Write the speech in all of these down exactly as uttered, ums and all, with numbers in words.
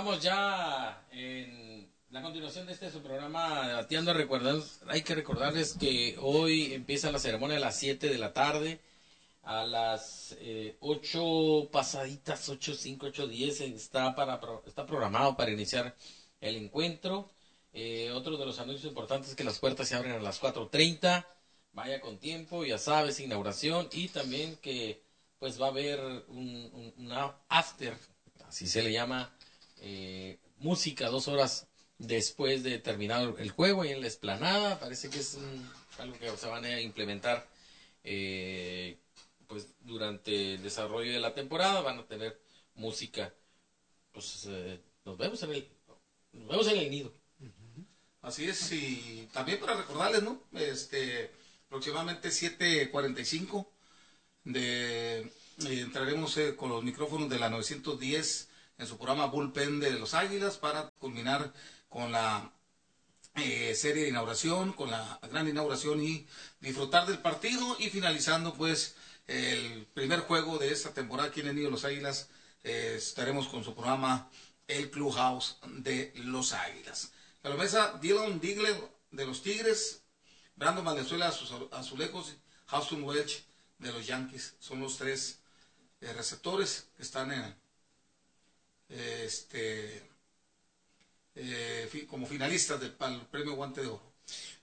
estamos ya en la continuación de este su programa Bateando. Recordar, hay que recordarles que hoy empieza la ceremonia a las siete de la tarde. A las eh, ocho pasaditas, ocho cinco, ocho diez está, para, está programado para iniciar el encuentro. Eh, otro de los anuncios importantes es que las puertas se abren a las cuatro treinta. Vaya con tiempo, ya sabes, inauguración. Y también que pues va a haber un, un, una after, así se le llama, eh, música dos horas después de terminar el juego y en la explanada. Parece que es un, algo que se van a implementar eh, pues durante el desarrollo de la temporada. Van a tener música. Pues eh, nos vemos en el nos vemos en el nido. Así es, y también para recordarles, ¿no? Este, aproximadamente siete cuarenta y cinco de eh, entraremos eh, con los micrófonos de la novecientos diez en su programa Bullpen de los Águilas para culminar con la eh, serie de inauguración, con la gran inauguración y disfrutar del partido y finalizando pues el primer juego de esta temporada aquí en el Nido de los Águilas. Eh, estaremos con su programa El Clubhouse de los Águilas. A la mesa, Dylan Digle de los Tigres, Brandon Valenzuela Azulejos, Houston Welch de los Yankees. Son los tres eh, receptores que están en eh, este eh, fi, como finalistas del premio Guante de Oro.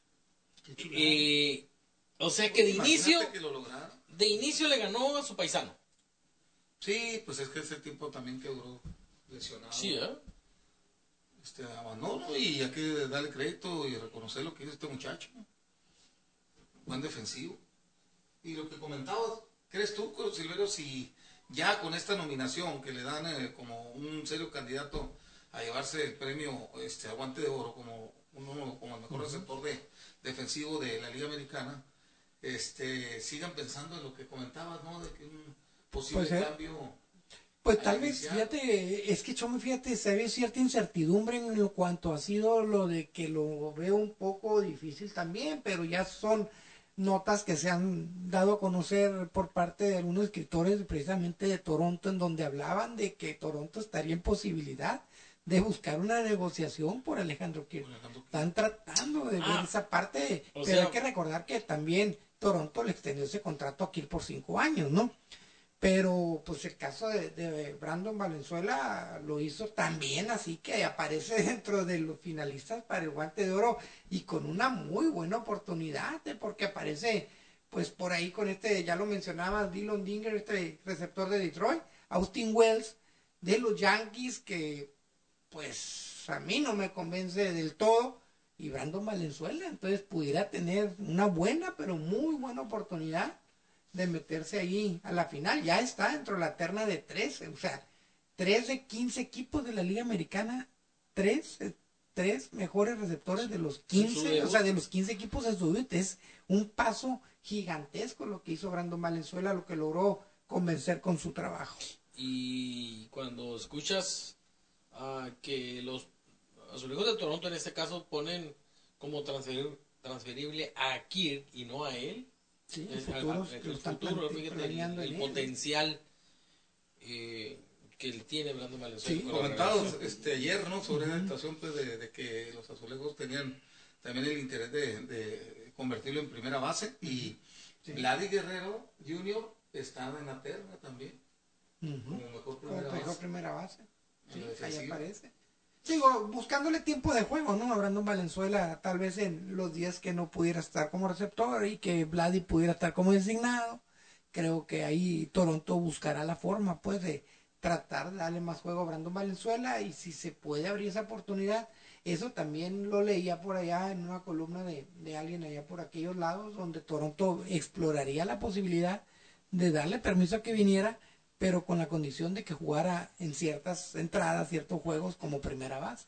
Eh, o sea que de inicio que lo de inicio le ganó a su paisano. Sí, pues es que ese tiempo también quedó lesionado. Sí, ¿eh? Este abandono y hay que darle crédito y reconocer lo que hizo este muchacho. Buen defensivo. Y lo que comentabas, ¿crees tú, Silverio, si ya con esta nominación que le dan eh, como un serio candidato a llevarse el premio este, a Guante de Oro como uno como el mejor uh-huh. receptor de, defensivo de la Liga Americana, este, sigan pensando en lo que comentabas, ¿no? De que un posible pues, cambio... Eh. Pues tal vez, fíjate, es que Chomo, fíjate, se ve cierta incertidumbre en lo cuanto ha sido lo de que lo veo un poco difícil también, pero ya son notas que se han dado a conocer por parte de algunos escritores precisamente de Toronto, en donde hablaban de que Toronto estaría en posibilidad de buscar una negociación por Alejandro Kirk. Están tratando de ah, ver esa parte, pero sea, hay que recordar que también Toronto le extendió ese contrato a Kirk por cinco años, ¿no? Pero pues el caso de, de Brandon Valenzuela lo hizo también, así que aparece dentro de los finalistas para el Guante de Oro y con una muy buena oportunidad, ¿eh? Porque aparece pues por ahí con este, ya lo mencionabas, Dylan Dinger, este receptor de Detroit, Austin Wells de los Yankees, que pues a mí no me convence del todo, y Brandon Valenzuela, entonces pudiera tener una buena, pero muy buena oportunidad de meterse ahí a la final. Ya está dentro de la terna de trece, o sea, tres de quince equipos de la Liga Americana, tres, tres mejores receptores de los quince, o sea, de los quince equipos de su debut. Es un paso gigantesco lo que hizo Brandon Valenzuela, lo que logró convencer con su trabajo. Y cuando escuchas uh, que los azulejos de Toronto en este caso ponen como transferir, transferible a Kirk y no a él, sí, el, futuros, el, el, el futuro, fíjate, el, el potencial eh, que él tiene Brandon Valenzuela. Sí, comentados este, ayer, ¿no? Sobre uh-huh. la situación pues, de, de que los azulejos tenían también el interés de, de convertirlo en primera base. Y sí. Vladi Guerrero junior está en la terna también. Uh-huh. Como mejor primera como base. primera base. Sí, ahí aparece. Digo, buscándole tiempo de juego, ¿no? Brandon Valenzuela, tal vez en los días que no pudiera estar como receptor y que Vladi pudiera estar como designado. Creo que ahí Toronto buscará la forma, pues, de tratar de darle más juego a Brandon Valenzuela, y si se puede abrir esa oportunidad. Eso también lo leía por allá en una columna de, de alguien allá por aquellos lados, donde Toronto exploraría la posibilidad de darle permiso a que viniera, pero con la condición de que jugara en ciertas entradas, ciertos juegos como primera base.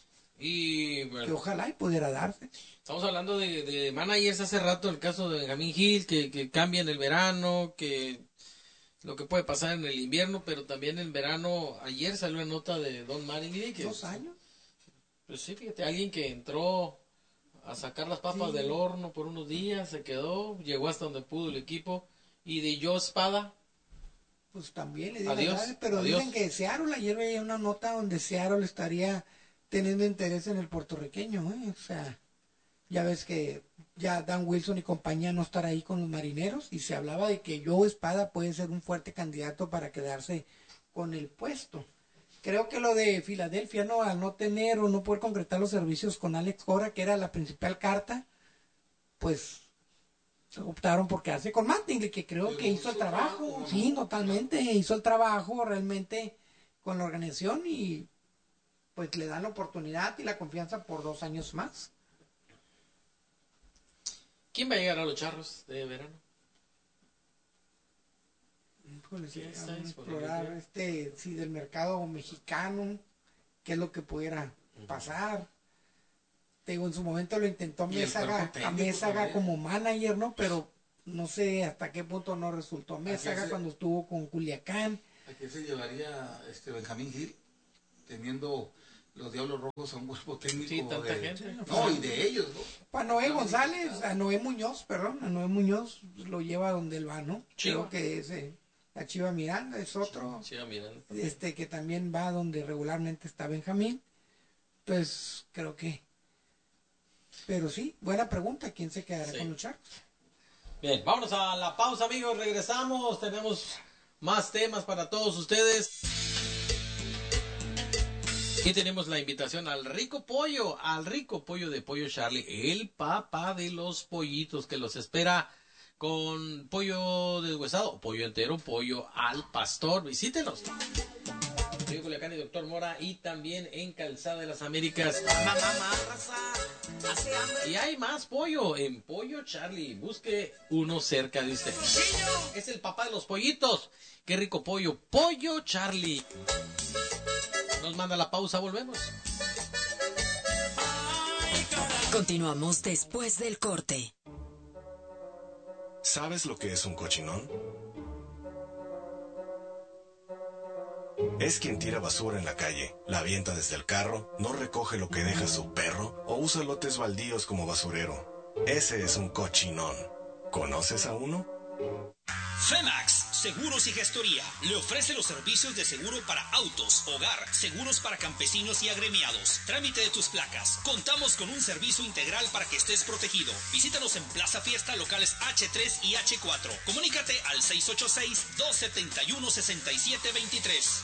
Y bueno, que ojalá y pudiera darse. Estamos hablando de, de managers hace rato, el caso de Benjamín Gil, que, que cambia en el verano, que lo que puede pasar en el invierno, pero también en verano. Ayer salió una nota de Don Mattingly. Que, ¿Dos años? Pues sí, fíjate, alguien que entró a sacar las papas sí. del horno por unos días, se quedó, llegó hasta donde pudo el equipo. Y de Joe Espada, pues también le digo, Adiós, ¿verdad? Pero adiós. dicen que Seattle, ayer veía una nota donde Seattle estaría teniendo interés en el puertorriqueño, ¿eh? O sea, ya ves que ya Dan Wilson y compañía no estará ahí con los Marineros y se hablaba de que Joe Espada puede ser un fuerte candidato para quedarse con el puesto. Creo que lo de Filadelfia, no, al no tener o no poder concretar los servicios con Alex Cora, que era la principal carta, pues optaron por quedarse con Mattingly, que creo que hizo el trabajo, sí, totalmente, hizo el trabajo realmente con la organización y pues le dan la oportunidad y la confianza por dos años más. ¿Quién va a llegar a los Charros de verano? Híjole, sí, está vamos a disponible? explorar este, sí, del mercado mexicano, qué es lo que pudiera pasar. Te digo, en su momento lo intentó Y el Mésaga, cuerpo técnico a Mésaga también. como manager, ¿no? Pero no sé hasta qué punto no resultó. Mésaga se- cuando estuvo con Culiacán. ¿A qué se llevaría este Benjamín Gil teniendo los Diablos Rojos a un cuerpo técnico? Sí, tanta de... gente. No, y de ellos, ¿no? Para Noé González, a Noé Muñoz, perdón, a Noé Muñoz lo lleva donde él va, ¿no? Chiva. Creo que ese, la Chiva Miranda es otro, Sí, mirando. este que también va donde regularmente está Benjamín. Entonces, creo que... Pero sí, buena pregunta, ¿quién se quedará Sí. con los Charros? Bien, vámonos a la pausa, amigos. Regresamos. Tenemos más temas para todos ustedes. Aquí tenemos la invitación al rico pollo, al rico pollo de Pollo Charlie, el papá de los pollitos que los espera con pollo deshuesado, pollo entero, pollo al pastor. Visítenos. Río Culiacán y Doctor Mora y también en Calzada de las Américas. Y hay más pollo en Pollo Charlie. Busque uno cerca de usted. Es el papá de los pollitos. Qué rico pollo. Pollo Charlie. Nos manda la pausa, volvemos. Continuamos después del corte. ¿Sabes lo que es un cochinón? Es quien tira basura en la calle, la avienta desde el carro, no recoge lo que deja su perro o usa lotes baldíos como basurero. Ese es un cochinón. ¿Conoces a uno? Femax, Seguros y Gestoría, le ofrece los servicios de seguro para autos, hogar, seguros para campesinos y agremiados, trámite de tus placas. Contamos con un servicio integral para que estés protegido. Visítanos en Plaza Fiesta, locales hache tres y hache cuatro. Comunícate al seis ocho seis, dos siete uno, seis siete dos tres.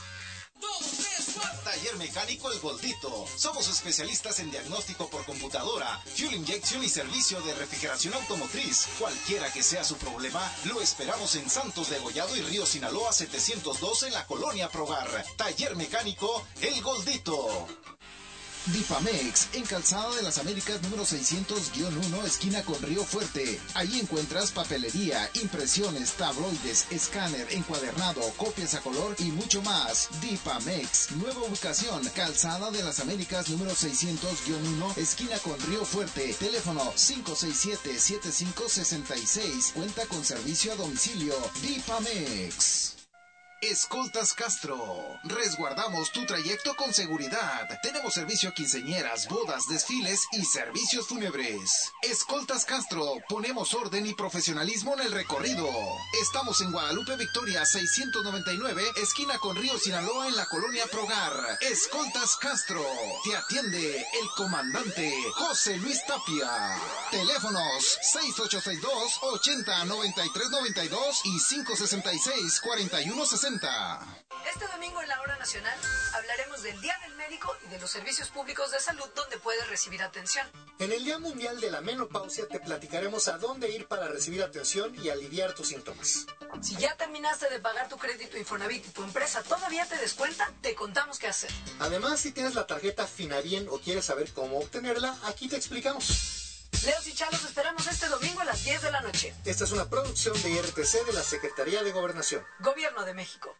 Taller Mecánico El Goldito. Somos especialistas en diagnóstico por computadora, fuel inyección y servicio de refrigeración automotriz. Cualquiera que sea su problema, lo esperamos en Santos de Gollado y Río Sinaloa setecientos dos en la Colonia Progar. Taller Mecánico El Goldito. Difamex, en Calzada de las Américas número seiscientos uno, esquina con Río Fuerte. Allí encuentras papelería, impresiones, tabloides, escáner, encuadernado, copias a color y mucho más. Difamex, nueva ubicación, Calzada de las Américas número seiscientos uno, esquina con Río Fuerte. Teléfono cinco seis siete, siete cinco seis seis. Cuenta con servicio a domicilio. Difamex. Escoltas Castro. Resguardamos tu trayecto con seguridad. Tenemos servicio a quinceañeras, bodas, desfiles y servicios fúnebres. Escoltas Castro. Ponemos orden y profesionalismo en el recorrido. Estamos en Guadalupe Victoria seiscientos noventa y nueve, esquina con Río Sinaloa en la Colonia Progar. Escoltas Castro. Te atiende el comandante José Luis Tapia. Teléfonos seis ocho seis dos, ochenta, noventa y tres noventa y dos y cinco sesenta y seis, cuarenta y uno sesenta. Este domingo en la Hora Nacional hablaremos del Día del Médico y de los servicios públicos de salud donde puedes recibir atención. En el Día Mundial de la Menopausia te platicaremos a dónde ir para recibir atención y aliviar tus síntomas. Si ya terminaste de pagar tu crédito Infonavit y tu empresa todavía te descuenta, te contamos qué hacer. Además, si tienes la tarjeta Finabien o quieres saber cómo obtenerla, aquí te explicamos. Leos y Chalos esperamos este domingo a las diez de la noche. Esta es una producción de I R T C de la Secretaría de Gobernación. Gobierno de México.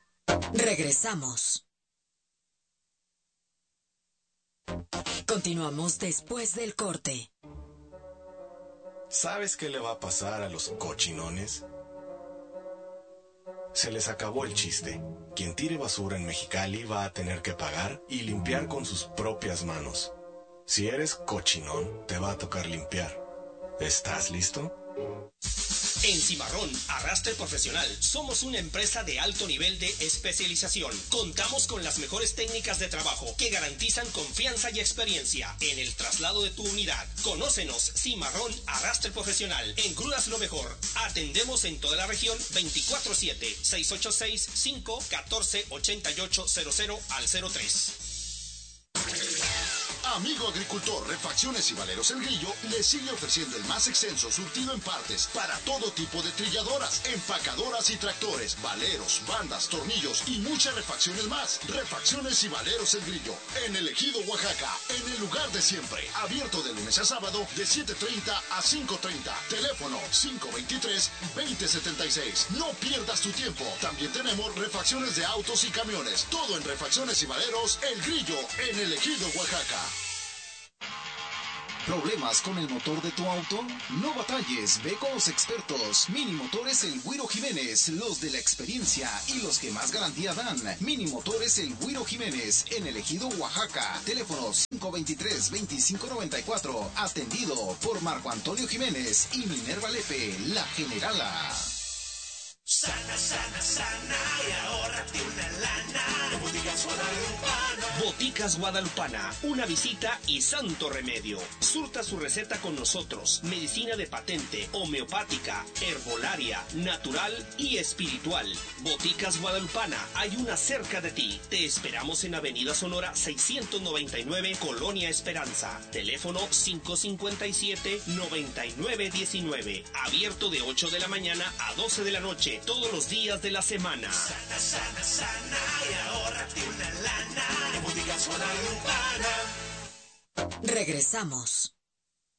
Regresamos. Continuamos después del corte. ¿Sabes qué le va a pasar a los cochinones? Se les acabó el chiste. Quien tire basura en Mexicali va a tener que pagar y limpiar con sus propias manos. Si eres cochinón, te va a tocar limpiar. ¿Estás listo? En Cimarrón Arrastre Profesional somos una empresa de alto nivel de especialización. Contamos con las mejores técnicas de trabajo que garantizan confianza y experiencia en el traslado de tu unidad. Conócenos, Cimarrón Arrastre Profesional. En Grúas Lo Mejor. Atendemos en toda la región veinticuatro siete, seis ocho seis, cinco uno cuatro, ocho ocho cero cero al cero tres. Amigo agricultor, Refacciones y Valeros El Grillo le sigue ofreciendo el más extenso surtido en partes para todo tipo de trilladoras, empacadoras y tractores, valeros, bandas, tornillos y muchas refacciones más. Refacciones y Valeros El Grillo, en el Ejido, Oaxaca, en el lugar de siempre. Abierto de lunes a sábado de siete treinta a cinco treinta. Teléfono cinco veintitrés, veinte setenta y seis. No pierdas tu tiempo. También tenemos refacciones de autos y camiones. Todo en Refacciones y Valeros El Grillo, en el Ejido, Oaxaca. ¿Problemas con el motor de tu auto? No batalles, ve con los expertos. Mini Motores El Güiro Jiménez, los de la experiencia y los que más garantía dan. Mini Motores El Güiro Jiménez, en el Ejido, Oaxaca. Teléfono cinco veintitrés, veinticinco noventa y cuatro. Atendido por Marco Antonio Jiménez y Minerva Lepe, la generala. Sana, sana, sana y ahórrate una lana. Boticas Guadalupana. Boticas Guadalupana, una visita y santo remedio. Surta su receta con nosotros. Medicina de patente, homeopática, herbolaria, natural y espiritual. Boticas Guadalupana, hay una cerca de ti. Te esperamos en Avenida Sonora seiscientos noventa y nueve, Colonia Esperanza. Teléfono cinco cincuenta y siete, noventa y nueve diecinueve. Abierto de ocho de la mañana a doce de la noche. Todos los días de la semana. Sana, sana, sana y ahórrate una lana. Boticas Guadalupana. Regresamos.